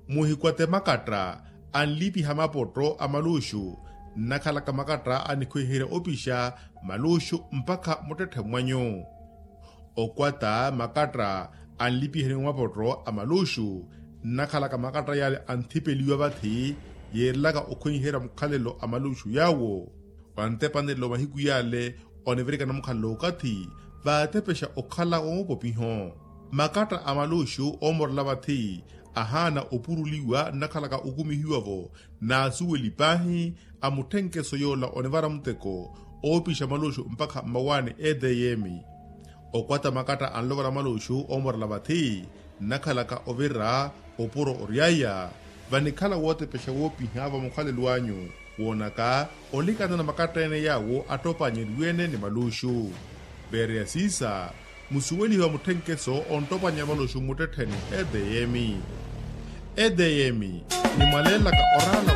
muhikwate makatra anlipi hamapotro amalushu nakhalaka makatra anikhwihire opisha malushu mpaka mutethe mwanyo okwata makatra anlipihire mapotro amalushu nakhalaka makatra yale anthipeliwa bathi yerlaka okhwihira mukhalelo amalushu yawo wantepanelo mahiku yale oneverika na mukhalelo kathi vatepesha okhala omopopiho makatra amalushu omorla bathi ahana opuruliwa nakhalaka ukumihiwavo na suwelipahi amuthenkeso yola onevara muteko opisha malushu mpaka mawane edeyemi okwata makatra anlovara malushu omorla bathi nakhalaka overa opuro oriaya vanikhala wotepesha wopihava mukhalelu wanyu wonaka olikana na makatra ene yawo atopanyeliwene ni malushu bere asisa musuweliwa muthenkeso ontopanya malushu mutetheni edeyemi ni mwalelaka orala